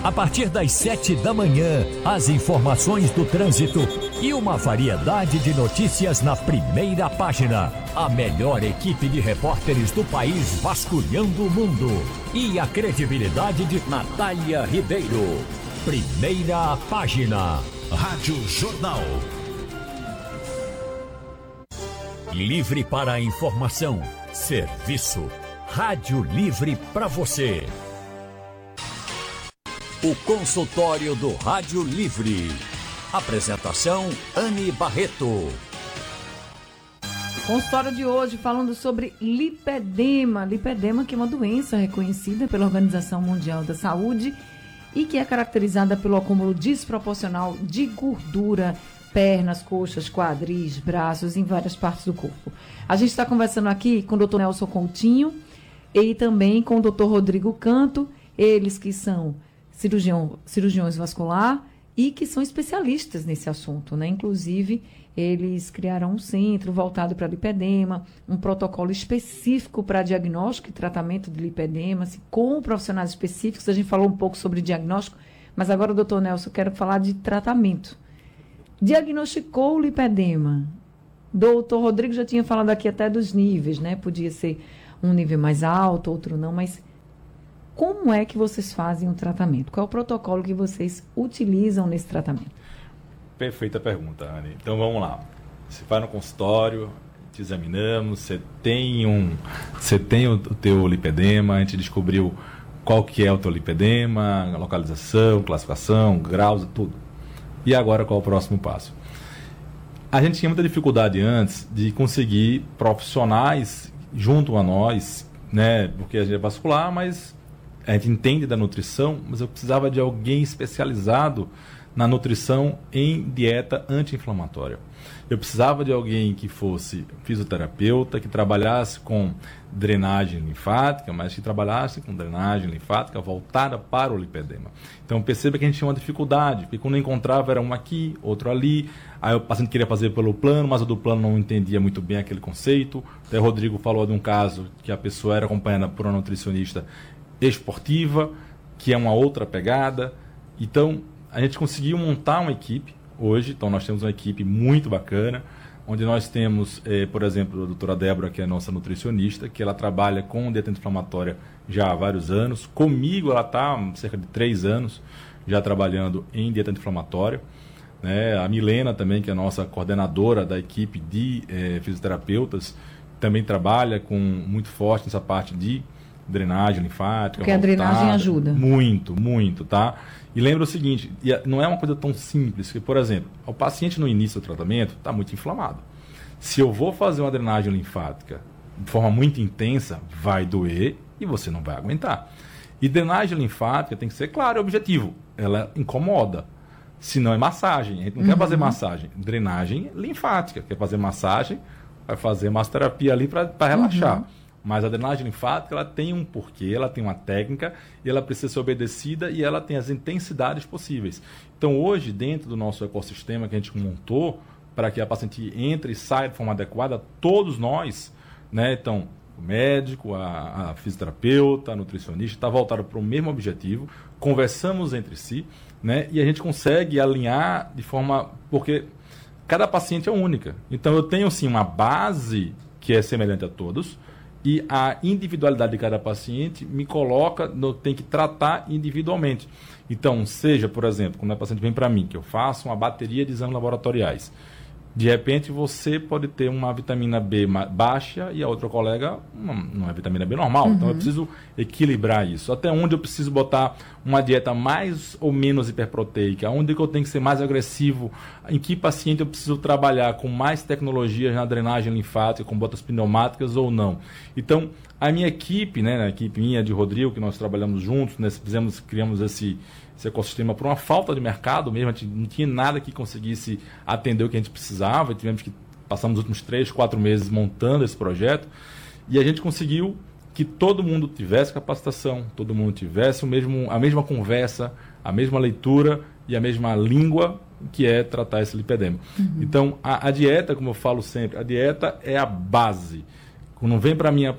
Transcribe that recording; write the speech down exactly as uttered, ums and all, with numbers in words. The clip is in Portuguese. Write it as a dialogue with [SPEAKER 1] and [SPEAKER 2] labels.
[SPEAKER 1] A partir das sete da manhã, as informações do trânsito e uma variedade de notícias na primeira página. A melhor equipe de repórteres do país vasculhando o mundo. E a credibilidade de Natália Ribeiro. Primeira página. Rádio Jornal. Livre para a informação. Serviço. Rádio Livre para você. O consultório do Rádio Livre. Apresentação Anne Barreto.
[SPEAKER 2] Consultório de hoje falando sobre lipedema. Lipedema que é uma doença reconhecida pela Organização Mundial da Saúde e que é caracterizada pelo acúmulo desproporcional de gordura, pernas, coxas, quadris, braços, em várias partes do corpo. A gente está conversando aqui com o doutor Nelson Coutinho e também com o doutor Rodrigo Canto, eles que são cirurgião, cirurgiões vascular e que são especialistas nesse assunto, né? Inclusive, eles criaram um centro voltado para lipedema, um protocolo específico para diagnóstico e tratamento de lipedema, com profissionais específicos. A gente falou um pouco sobre diagnóstico, mas agora, doutor Nelson, eu quero falar de tratamento. Diagnosticou o lipedema. Doutor Rodrigo já tinha falado aqui até dos níveis, né? Podia ser um nível mais alto, outro não, mas como é que vocês fazem o tratamento? Qual é o protocolo que vocês utilizam nesse tratamento?
[SPEAKER 3] Perfeita pergunta, Anne. Então vamos lá. Você vai no consultório, te examinamos, você tem um, você tem o, o teu lipedema, a gente descobriu qual que é o teu lipedema, localização, classificação, graus, tudo. E agora qual é o próximo passo? A gente tinha muita dificuldade antes de conseguir profissionais junto a nós, né? Porque a gente é vascular, mas a gente entende da nutrição, mas eu precisava de alguém especializado na nutrição em dieta anti-inflamatória. Eu precisava de alguém que fosse fisioterapeuta, que trabalhasse com drenagem linfática, mas que trabalhasse com drenagem linfática voltada para o lipedema. Então perceba que a gente tinha uma dificuldade, porque quando eu encontrava era um aqui, outro ali, aí o paciente queria fazer pelo plano, mas o do plano não entendia muito bem aquele conceito. Até o Rodrigo falou de um caso que a pessoa era acompanhada por uma nutricionista esportiva, que é uma outra pegada. Então a gente conseguiu montar uma equipe hoje, então nós temos uma equipe muito bacana, onde nós temos, eh, por exemplo, a doutora Débora, que é a nossa nutricionista, que ela trabalha com dieta anti-inflamatória já há vários anos. Comigo ela está há cerca de três anos já trabalhando em dieta anti-inflamatória. Né? A Milena também, que é a nossa coordenadora da equipe de eh, fisioterapeutas, também trabalha com muito forte nessa parte de drenagem linfática.
[SPEAKER 2] Porque a drenagem ajuda.
[SPEAKER 3] Muito, muito, tá? E lembra o seguinte, não é uma coisa tão simples, que, por exemplo, o paciente no início do tratamento está muito inflamado. Se eu vou fazer uma drenagem linfática de forma muito intensa, vai doer e você não vai aguentar. E drenagem linfática tem que ser claro e objetivo. Ela incomoda. Se não é massagem. A gente não uhum. quer fazer massagem. Drenagem linfática. Quer fazer massagem, vai fazer massoterapia ali para relaxar. Uhum. Mas a drenagem linfática, ela tem um porquê, ela tem uma técnica, e ela precisa ser obedecida e ela tem as intensidades possíveis. Então, hoje, dentro do nosso ecossistema que a gente montou, para que a paciente entre e saia de forma adequada, todos nós, né, então, o médico, a, a fisioterapeuta, a nutricionista, está voltado para o mesmo objetivo, conversamos entre si, né, e a gente consegue alinhar de forma... Porque cada paciente é única. Então, eu tenho, sim, uma base que é semelhante a todos, e a individualidade de cada paciente me coloca, no, tem que tratar individualmente. Então, seja, por exemplo, quando a paciente vem para mim, que eu faço uma bateria de exames laboratoriais, de repente você pode ter uma vitamina B baixa e a outra colega não, não é vitamina B normal. Uhum. Então eu preciso equilibrar isso. Até onde eu preciso botar uma dieta mais ou menos hiperproteica, onde que eu tenho que ser mais agressivo, em que paciente eu preciso trabalhar com mais tecnologias na drenagem linfática, com botas pneumáticas ou não. Então, a minha equipe, né, a equipe minha de Rodrigo, que nós trabalhamos juntos, né, fizemos, criamos esse... esse ecossistema por uma falta de mercado mesmo, a gente não tinha nada que conseguisse atender o que a gente precisava, e tivemos que passamos os últimos três, quatro meses montando esse projeto, e a gente conseguiu que todo mundo tivesse capacitação, todo mundo tivesse o mesmo, a mesma conversa, a mesma leitura e a mesma língua, que é tratar esse lipedema. Uhum. Então, a, a dieta, como eu falo sempre, a dieta é a base. Quando vem para mim a